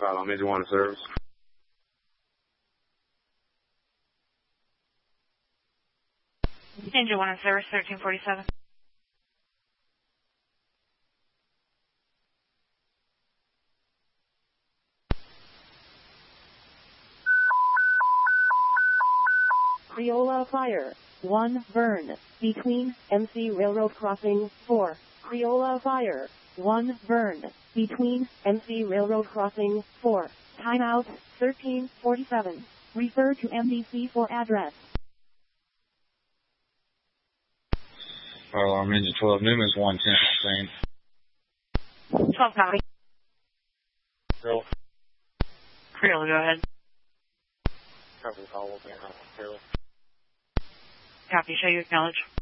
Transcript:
on Major 1 service. Major 1 service, 1347. Creola Fire, 1 burn, between MC Railroad Crossing, 4. Creola Fire, 1 burn, between MC Railroad Crossing, 4. Timeout, 1347. Refer to MDC for address. Fire alarm engine 12, Newman's 110, same. 12 copy. Creola. Creola, go ahead. Copy, follow up, Creola. Copy, show you acknowledge.